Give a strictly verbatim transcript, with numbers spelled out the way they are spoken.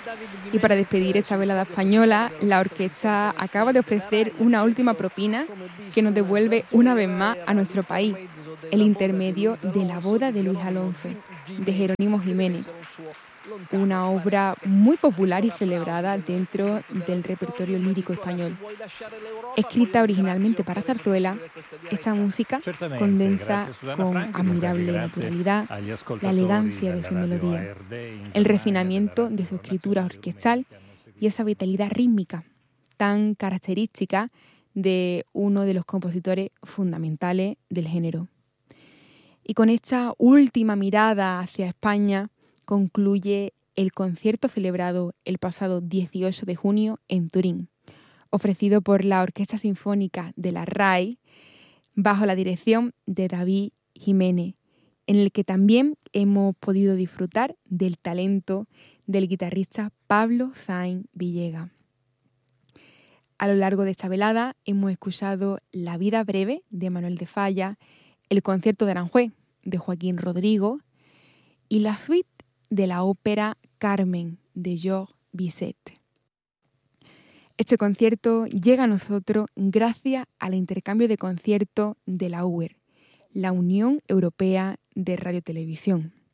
Y para despedir esta velada española, la orquesta acaba de ofrecer una última propina que nos devuelve una vez más a nuestro país, el intermedio de La boda de Luis Alonso, de Jerónimo Jiménez, una obra muy popular y celebrada dentro del repertorio lírico español. Escrita originalmente para zarzuela, esta música condensa con admirable naturalidad la elegancia de su melodía, el refinamiento de su escritura orquestal y esa vitalidad rítmica tan característica de uno de los compositores fundamentales del género. Y con esta última mirada hacia España concluye el concierto celebrado el pasado dieciocho de junio en Turín, ofrecido por la Orquesta Sinfónica de la R A I bajo la dirección de David Jiménez, en el que también hemos podido disfrutar del talento del guitarrista Pablo Sáenz Villegas. A lo largo de esta velada hemos escuchado La vida breve de Manuel de Falla, el concierto de Aranjuez de Joaquín Rodrigo y la suite de la ópera Carmen de Georges Bizet. Este concierto llega a nosotros gracias al intercambio de conciertos de la U E R, la Unión Europea de Radiotelevisión.